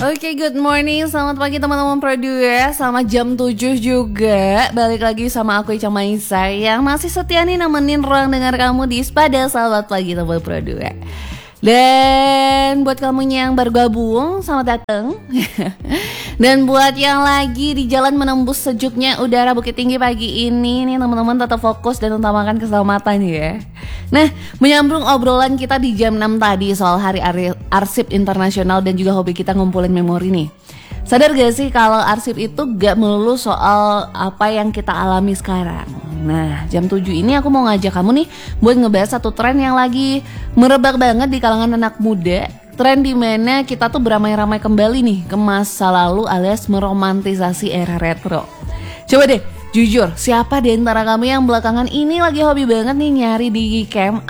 Oke, good morning, selamat pagi teman-teman Produe. Selamat jam 7 juga. Balik lagi sama aku Ica Maisa yang masih setia nih nemenin ruang dengar kamu di Spada Selamat Pagi teman Produe. Dan buat kamu yang baru gabung, selamat datang. Dan buat yang lagi di jalan menembus sejuknya udara Bukit Tinggi pagi ini nih teman-teman, tetap fokus dan utamakan keselamatan ya. Nah, menyambung obrolan kita di jam 6 tadi soal hari arsip internasional dan juga hobi kita ngumpulin memori nih. Sadar gak sih kalau arsip itu gak melulu soal apa yang kita alami sekarang. Nah, jam 7 ini aku mau ngajak kamu nih buat ngebahas satu tren yang lagi merebak banget di kalangan anak muda. Tren dimana kita tuh beramai-ramai kembali nih ke masa lalu alias meromantisasi era retro. Coba deh, jujur, siapa di antara kamu yang belakangan ini lagi hobi banget nih nyari di cam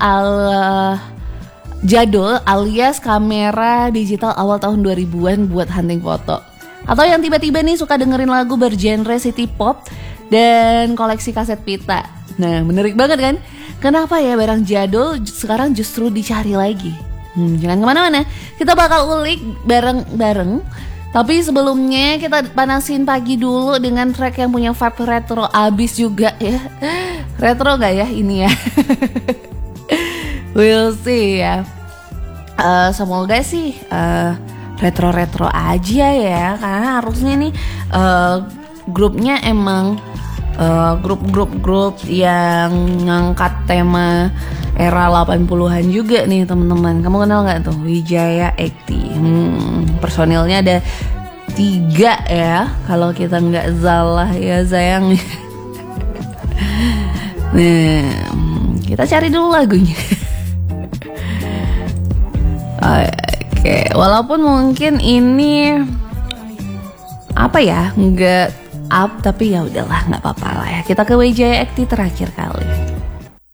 jadul alias kamera digital awal tahun 2000-an buat hunting foto? Atau yang tiba-tiba nih suka dengerin lagu bergenre city pop dan koleksi kaset pita. Nah, menarik banget kan? Kenapa ya barang jadul sekarang justru dicari lagi? Jangan kemana-mana, kita bakal ulik bareng-bareng. Tapi sebelumnya kita panasin pagi dulu dengan track yang punya vibe retro abis juga ya. Retro gak ya ini ya? We'll see ya. Semoga sih retro-retro aja ya, karena harusnya nih grupnya emang grup grup yang ngangkat tema era 80-an juga nih teman-teman. Kamu kenal gak tuh Wijaya Ekti? Personilnya ada 3 ya, kalau kita nggak salah ya sayang. Nah, kita cari dulu lagunya. Oke, walaupun mungkin ini apa ya, nggak up, tapi ya udahlah, nggak apa-apa lah ya. Kita ke Wijaya Ekti terakhir kali.